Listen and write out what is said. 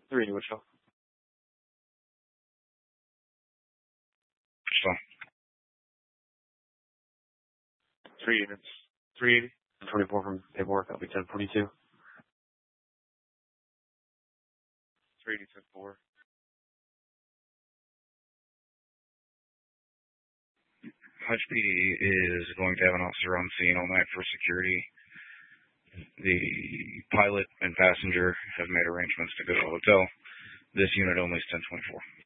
380 Wichita. Wichita. 3 units. 380. 24 from paperwork. That'll be 1042. 380, 10-4. Hutch PD is going to have an officer on scene all night for security. The pilot and passenger have made arrangements to go to a hotel. This unit only is 1024.